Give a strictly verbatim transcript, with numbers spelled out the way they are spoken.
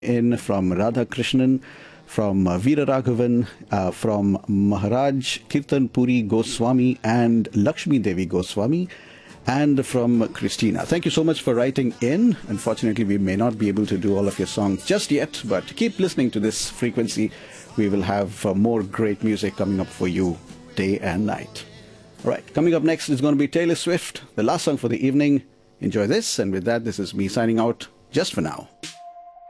in from Radha Krishnan, from uh, Veera Raghavan, uh, from Maharaj Kirtan Puri Goswami and Lakshmi Devi Goswami, and from Christina. Thank you so much for writing in. Unfortunately, we may not be able to do all of your songs just yet, but keep listening to this frequency. We will have uh, more great music coming up for you day and night. All right, coming up next is going to be Taylor Swift, the last song for the evening. Enjoy this, and with that, this is me signing out just for now.